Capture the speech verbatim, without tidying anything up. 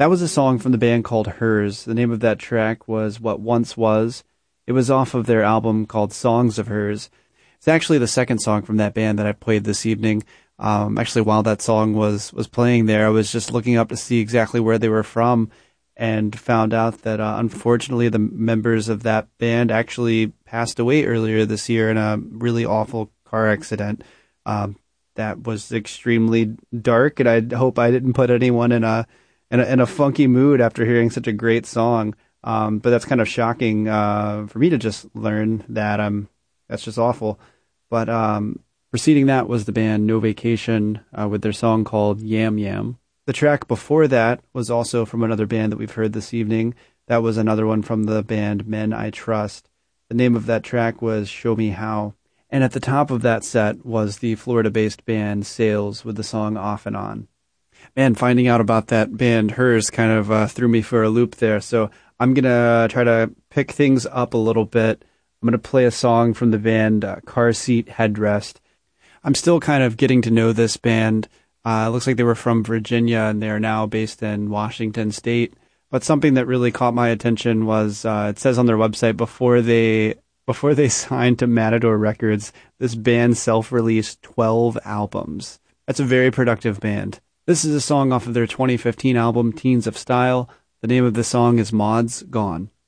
That was a song from the band called Hers. The name of that track was What Once Was. It was off of their album called Songs of Hers. It's actually the second song from that band that I played this evening. Um, actually, while that song was, was playing there, I was just looking up to see exactly where they were from and found out that, uh, unfortunately, the members of that band actually passed away earlier this year in a really awful car accident. Um, that was extremely dark, and I hope I didn't put anyone in a in a, in a funky mood after hearing such a great song. Um, but that's kind of shocking uh, for me to just learn that. Um, that's just awful. But um, preceding that was the band No Vacation uh, with their song called Yam Yam. The track before that was also from another band that we've heard this evening. That was another one from the band Men I Trust. The name of that track was Show Me How. And at the top of that set was the Florida-based band Sales with the song Off and On. Man, finding out about that band Hers kind of uh, threw me for a loop there. So I'm going to try to pick things up a little bit. I'm going to play a song from the band uh, Car Seat Headrest. I'm still kind of getting to know this band. Uh, it looks like they were from Virginia, and they are now based in Washington State. But something that really caught my attention was, uh, it says on their website, before they before they signed to Matador Records, this band self-released twelve albums. That's a very productive band. This is a song off of their twenty fifteen album, Teens of Style. The name of the song is Maud's Gone.